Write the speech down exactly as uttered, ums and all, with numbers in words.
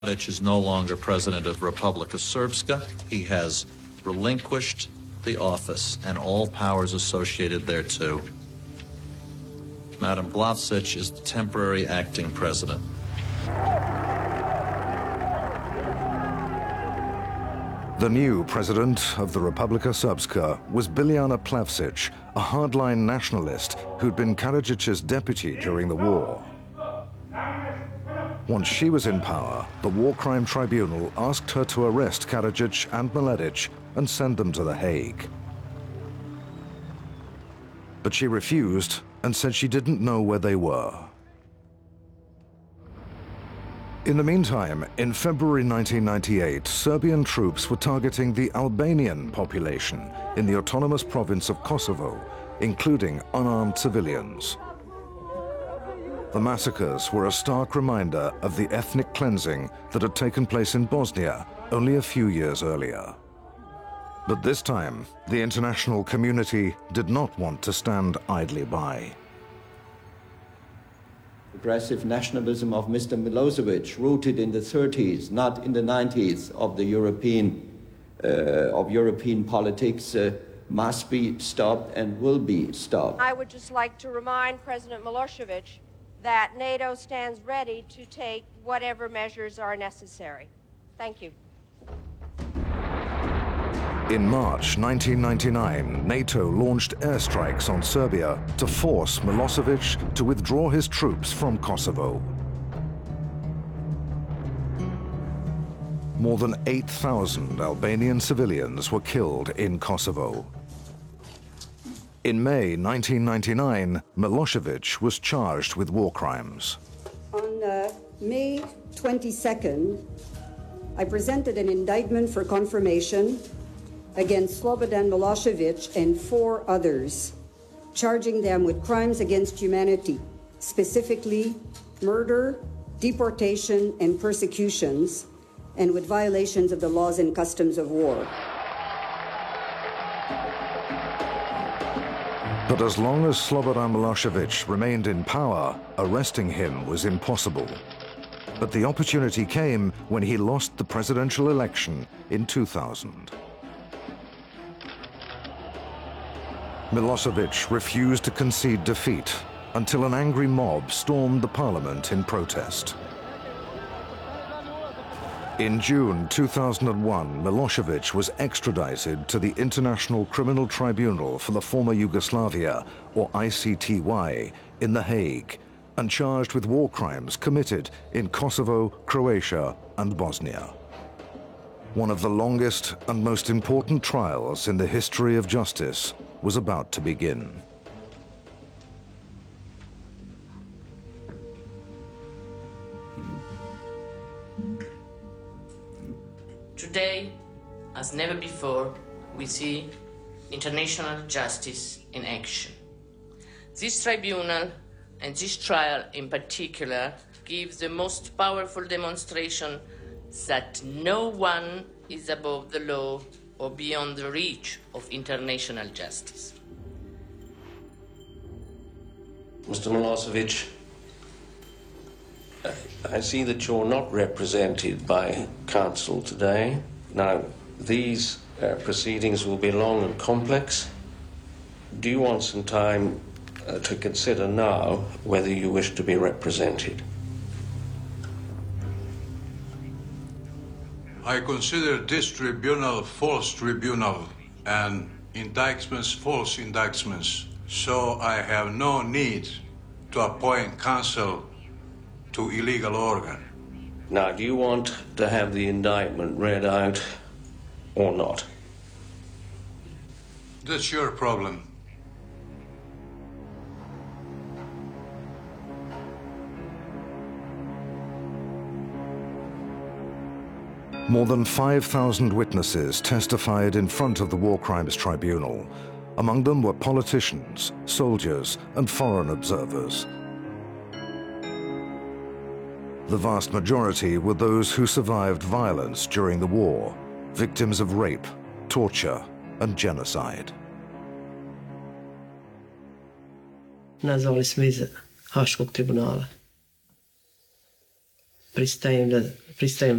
Mladic is no longer president of Republika Srpska. He has relinquished the office and all powers associated thereto. Madam Vlasic is the temporary acting president. The new president of the Republika Srpska was Biljana Plavsic, a hardline nationalist who'd been Karadzic's deputy during the war. Once she was in power, the War Crime Tribunal asked her to arrest Karadzic and Mladic and send them to The Hague. But she refused and said she didn't know where they were. In the meantime, in February nineteen ninety-eight, Serbian troops were targeting the Albanian population in the autonomous province of Kosovo, including unarmed civilians. The massacres were a stark reminder of the ethnic cleansing that had taken place in Bosnia only a few years earlier. But this time, the international community did not want to stand idly by. Aggressive nationalism of Mister Milosevic, rooted in the thirties, not in the nineties, of the European, uh, of European politics, uh, must be stopped and will be stopped. I would just like to remind President Milosevic that NATO stands ready to take whatever measures are necessary. Thank you. In March nineteen ninety-nine, NATO launched airstrikes on Serbia to force Milosevic to withdraw his troops from Kosovo. More than eight thousand Albanian civilians were killed in Kosovo. In May nineteen ninety-nine, Milosevic was charged with war crimes. On uh, May twenty-second, I presented an indictment for confirmation against Slobodan Milosevic and four others, charging them with crimes against humanity, specifically murder, deportation, and persecutions, and with violations of the laws and customs of war. But as long as Slobodan Milosevic remained in power, arresting him was impossible. But the opportunity came when he lost the presidential election in two thousand. Milosevic refused to concede defeat until an angry mob stormed the parliament in protest. In June two thousand one, Milosevic was extradited to the International Criminal Tribunal for the former Yugoslavia, or I C T Y, in The Hague, and charged with war crimes committed in Kosovo, Croatia, and Bosnia. One of the longest and most important trials in the history of justice was about to begin. Today, as never before, we see international justice in action. This tribunal, and this trial in particular, gives the most powerful demonstration that no one is above the law or beyond the reach of international justice. Mister Milosevic, I see that you're not represented by counsel today. Now, these uh, proceedings will be long and complex. Do you want some time uh, to consider now whether you wish to be represented? I consider this tribunal false tribunal and indictments false indictments, so I have no need to appoint counsel to illegal organ. Now, do you want to have the indictment read out or not? That's your problem. More than five thousand witnesses testified in front of the War Crimes Tribunal. Among them were politicians, soldiers, and foreign observers. The vast majority were those who survived violence during the war, victims of rape, torture, and genocide. Nazvali smo iz Haškog tribunala. Pristajem da pristajem